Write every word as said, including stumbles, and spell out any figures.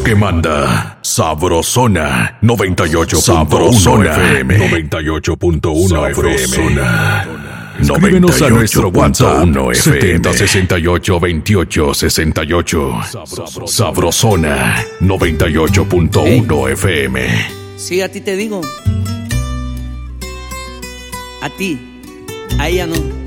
que manda. Sabrosona noventa y ocho punto uno F M. noventa y ocho punto uno F M. Escríbenos a nuestro WhatsApp setenta sesenta y ocho veintiocho sesenta y ocho. Sabrosona noventa y ocho punto uno F M. Sí, a ti te digo. A ti. A ella no.